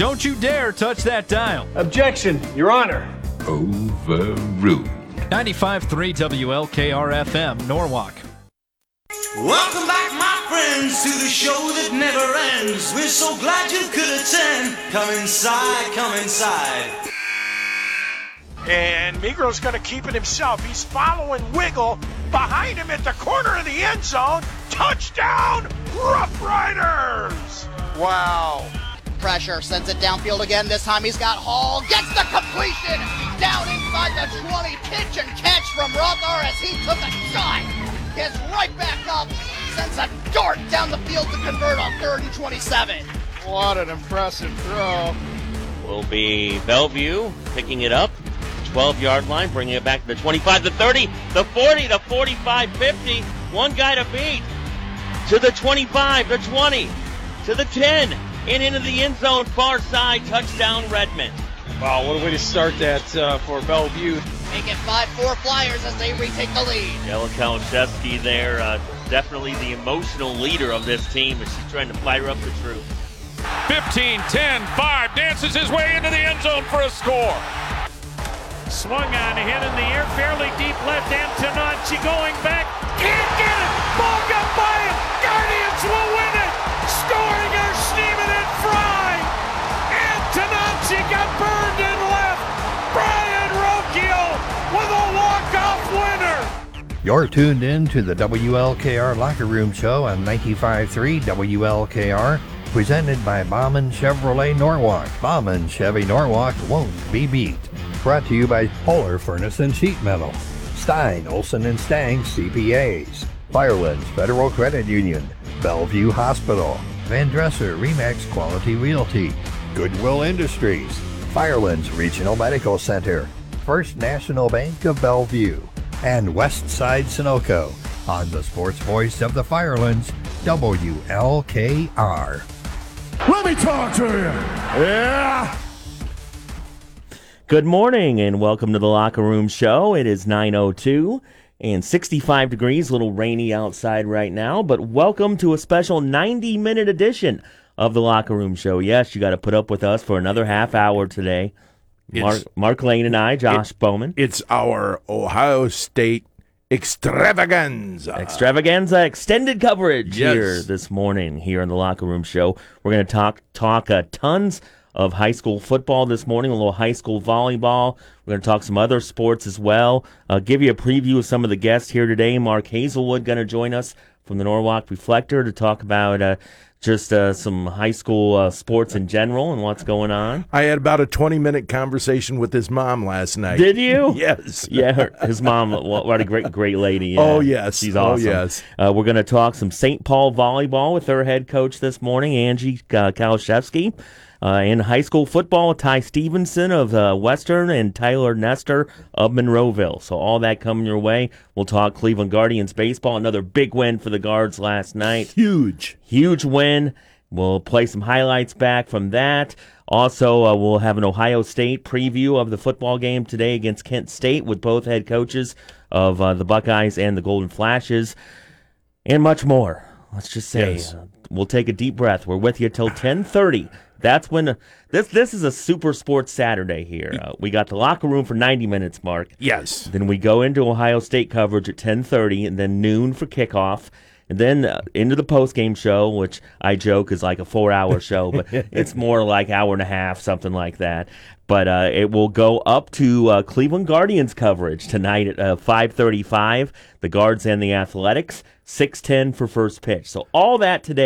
Don't you dare touch that dial. Objection, Your Honor. Overruled. 95.3 WLKR-FM, Norwalk. Welcome back, my friends, to the show that never ends. We're so glad you could attend. Come inside, come inside. And Migro's going to keep it himself. He's following Wiggle behind him at the corner of the end zone. Touchdown, Rough Riders! Wow. Pressure, sends it downfield again. This time he's got Hall. Gets the completion down inside the 20. Pitch and catch from Ruther as he took a shot. Gets right back up. Sends a dart down the field to convert on 3rd and 27. What an impressive throw. Will be Bellevue picking it up. 12-yard line, bringing it back to the 25, the 30, the 40, the 45, 50. One guy to beat. To the 25, the 20, to the 10, and into the end zone, far side, touchdown Redmond. Wow, what a way to start that for Bellevue. Make it 5-4 Flyers as they retake the lead. Ella Kalashevsky there, definitely the emotional leader of this team as she's trying to fire up the troops. 15, 10, 5, dances his way into the end zone for a score. Swung on, hit in the air, fairly deep left. Antonacci going back, can't get it. Ball got by him. Guardians will win it. Scoring are Schneemann and Fry. Antonacci got burned and left. Brian Rocchio with a walk-off winner. You're tuned in to the WLKR Locker Room Show on 95.3 WLKR, presented by Bauman Chevrolet Norwalk. Bauman Chevy Norwalk won't be beat. Brought to you by Polar Furnace and Sheet Metal, Stein, Olson and Stang CPAs, Firelands Federal Credit Union, Bellevue Hospital, Van Dresser Remax Quality Realty, Goodwill Industries, Firelands Regional Medical Center, First National Bank of Bellevue, and Westside Sunoco on the sports voice of the Firelands, WLKR. Let me talk to you. Yeah. Good morning and welcome to the Locker Room Show. It is 9:02 and 65 degrees, a little rainy outside right now, but welcome to a special 90-minute edition of the Locker Room Show. Yes, you got to put up with us for another half hour today. Mark Lane and I, Josh Bowman. It's our Ohio State extravaganza. Extravaganza extended coverage here this morning here on the Locker Room Show. We're going to talk tons of high school football this morning, a little high school volleyball. We're going to talk some other sports as well. Give you a preview of some of the guests here today. Mark Hazelwood going to join us from the Norwalk Reflector to talk about just some high school sports in general and what's going on. I had about a 20-minute conversation with his mom last night. Did you? Yes. Yeah, his mom, what a great lady. Yeah. Oh, yes. She's awesome. Oh, yes. We're going to talk some St. Paul volleyball with their head coach this morning, Angie Kalashevsky. In high school football, Ty Stevenson of Western and Tyler Nestor of Monroeville. So all that coming your way. We'll talk Cleveland Guardians baseball. Another big win for the Guards last night. Huge win. We'll play some highlights back from that. Also, we'll have an Ohio State preview of the football game today against Kent State with both head coaches of the Buckeyes and the Golden Flashes. And much more. Let's just say we'll take a deep breath. We're with you till 10:30. That's when this is a super sports Saturday here. We got the locker room for 90 minutes, Mark. Yes. Then we go into Ohio State coverage at 10:30, and then noon for kickoff, and then into the post-game show, which I joke is like a 4-hour show, but it's more like hour and a half, something like that. But it will go up to Cleveland Guardians coverage tonight at 5:35. The Guards and the Athletics, 6:10 for first pitch. So all that today.